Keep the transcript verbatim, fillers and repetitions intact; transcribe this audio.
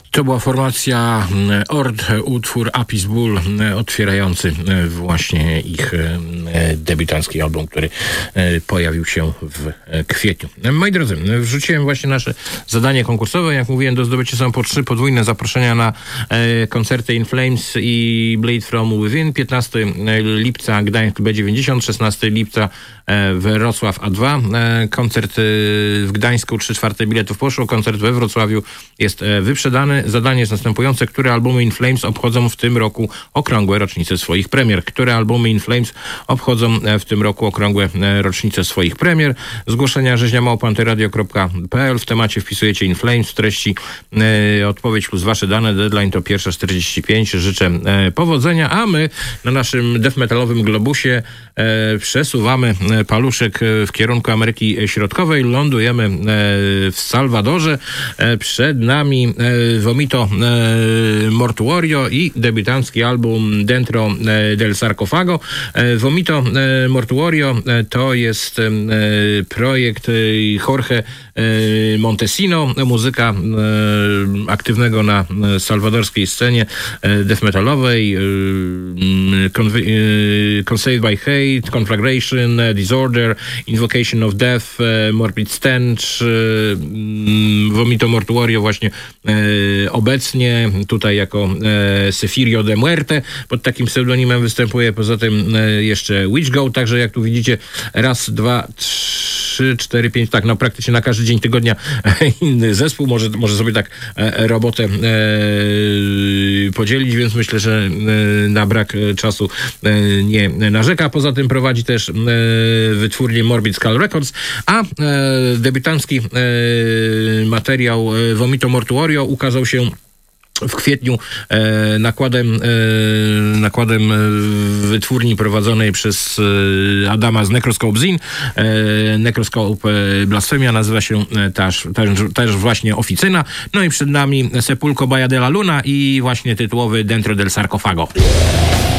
To była formacja Ord, utwór Apis Bull, otwierający właśnie ich debiutancki album, który pojawił się w kwietniu. Moi drodzy, wrzuciłem właśnie nasze zadanie konkursowe. Jak mówiłem, do zdobycia są po trzy podwójne zaproszenia na koncerty In Flames i Bleed From Within. piętnastego lipca Gdańsk B dziewięćdziesiąt, szesnastego lipca Wrocław A dwa. Koncert w Gdańsku, trzy czwarte biletów poszło. Koncert we Wrocławiu jest wyprzedany. Zadanie jest następujące. Które albumy In Flames obchodzą w tym roku okrągłe rocznice swoich premier? Które albumy In Flames obchodzą w tym roku okrągłe rocznice swoich premier? Zgłoszenia rzeźnia małpa antyradio kropka p l. W temacie wpisujecie In Flames. W treści e, odpowiedź plus wasze dane. Deadline to pierwsza czterdzieści pięć. Życzę e, powodzenia, a my na naszym death metalowym globusie e, przesuwamy paluszek w kierunku Ameryki Środkowej. Lądujemy e, w Salwadorze. E, przed nami e, Vomito e, Mortuorio i debiutancki album Dentro e, del Sarcofago. E, Vomito e, Mortuorio e, to jest e, projekt e, Jorge e, Montesino, muzyka e, aktywnego na salwadorskiej scenie e, death metalowej. E, e, Conceived by Hate, Conflagration, e, Disorder, Invocation of Death, e, Morbid Stench, e, Vomito Mortuorio właśnie e, obecnie tutaj jako e, Sefirio de Muerte pod takim pseudonimem występuje. Poza tym e, jeszcze Witch Goat, także jak tu widzicie raz, dwa, trzy, cztery, pięć, tak, no praktycznie na każdy dzień tygodnia inny zespół może, może sobie tak e, robotę e, podzielić, więc myślę, że e, na brak czasu e, nie narzeka. Poza tym prowadzi też e, wytwórnię Morbid Skull Records, a e, debiutancki e, materiał e, Vomito Mortuorio ukazał się w kwietniu e, nakładem, e, nakładem e, wytwórni prowadzonej przez e, Adama z Necroscope Zin. E, Necroscope e, Blasfemia nazywa się e, też, też, też właśnie Oficyna. No i przed nami Sepulcro Baja de la Luna i właśnie tytułowy Dentro del Sarcofago.